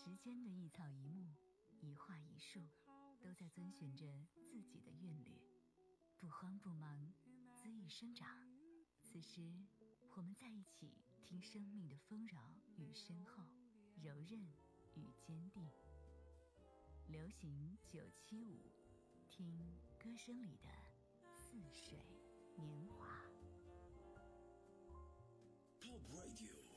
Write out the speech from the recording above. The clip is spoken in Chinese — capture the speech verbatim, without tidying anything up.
时间的一草一木，一花一树，都在遵循着自己的韵律，不慌不忙，恣意生长。此时我们在一起，听生命的丰饶与深厚，柔韧与坚定。流行九七五，听歌声里的似水年华。 Top Radio